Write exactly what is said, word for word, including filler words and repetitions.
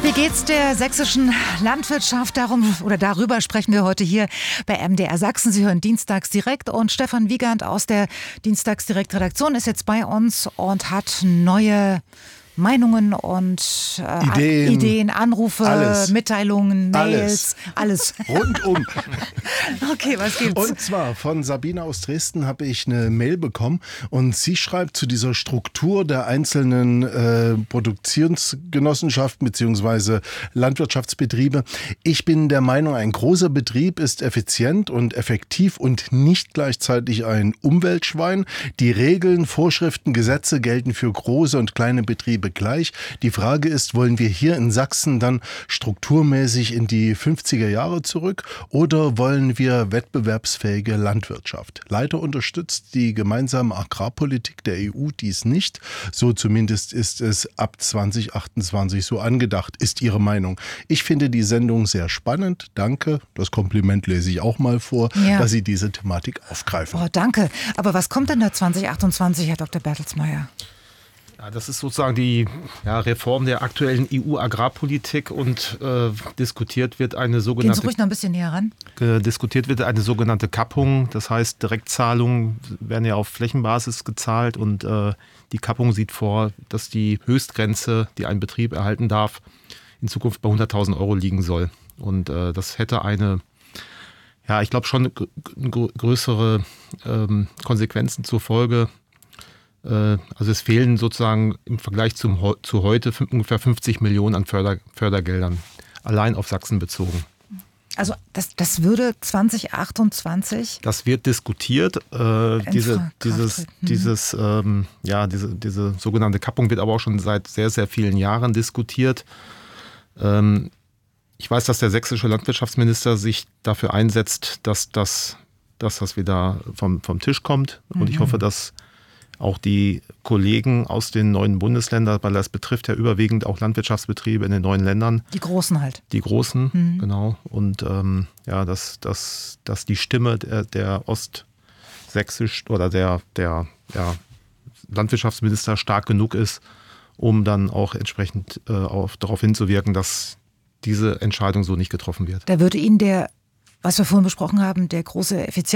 Wie geht's der sächsischen Landwirtschaft? Darum oder darüber sprechen wir heute hier bei M D R Sachsen. Sie hören Dienstags direkt und Stefan Wiegand aus der Dienstags direkt Redaktion ist jetzt bei uns und hat neue Meinungen und äh, Ideen, Ideen, Anrufe, alles. Mitteilungen, Mails, alles. alles. Rundum. Okay, was gibt's? Und zwar von Sabine aus Dresden habe ich eine Mail bekommen und sie schreibt zu dieser Struktur der einzelnen äh, Produktionsgenossenschaften bzw. Landwirtschaftsbetriebe. Ich bin der Meinung, ein großer Betrieb ist effizient und effektiv und nicht gleichzeitig ein Umweltschwein. Die Regeln, Vorschriften, Gesetze gelten für große und kleine Betriebe gleich. Die Frage ist, wollen wir hier in Sachsen dann strukturmäßig in die fünfziger Jahre zurück oder wollen wir wettbewerbsfähige Landwirtschaft? Leider unterstützt die gemeinsame Agrarpolitik der E U dies nicht. So zumindest ist es ab zwanzig achtundzwanzig so angedacht, ist ihre Meinung. Ich finde die Sendung sehr spannend. Danke. Das Kompliment lese ich auch mal vor, ja. dass Sie diese Thematik aufgreifen. Oh, danke. Aber was kommt denn da zwanzig achtundzwanzig, Herr Doktor Bertelsmeier? Ja, das ist sozusagen die ja, Reform der aktuellen E U-Agrarpolitik und äh, diskutiert wird eine sogenannte... Gehen Sie ruhig noch ein bisschen näher ran. Äh, diskutiert wird eine sogenannte Kappung, das heißt Direktzahlungen werden ja auf Flächenbasis gezahlt und äh, die Kappung sieht vor, dass die Höchstgrenze, die ein Betrieb erhalten darf, in Zukunft bei hunderttausend Euro liegen soll. Und äh, das hätte eine, ja, ich glaube schon gr- größere ähm, Konsequenzen zur Folge. Also es fehlen sozusagen im Vergleich zum, zu heute ungefähr fünfzig Millionen an Förder, Fördergeldern, allein auf Sachsen bezogen. Also das, das würde zwanzig achtundzwanzig? Das wird diskutiert. Äh, diese, dieses, hm. dieses, ähm, ja, diese, diese sogenannte Kappung wird aber auch schon seit sehr, sehr vielen Jahren diskutiert. Ähm, ich weiß, dass der sächsische Landwirtschaftsminister sich dafür einsetzt, dass das, dass das wieder vom, vom Tisch kommt. Und mhm. ich hoffe, dass auch die Kollegen aus den neuen Bundesländern, weil das betrifft ja überwiegend auch Landwirtschaftsbetriebe in den neuen Ländern. Die Großen halt. Die Großen, mhm. genau. Und ähm, ja, dass, dass, dass die Stimme der, der ostsächsisch oder der, der ja, Landwirtschaftsminister stark genug ist, um dann auch entsprechend äh, auf, darauf hinzuwirken, dass diese Entscheidung so nicht getroffen wird. Da würde Ihnen der, was wir vorhin besprochen haben, der große Effizienz